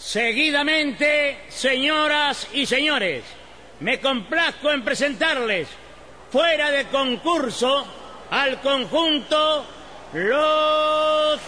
Seguidamente, señoras y señores, me complazco en presentarles, fuera de concurso, al conjunto Los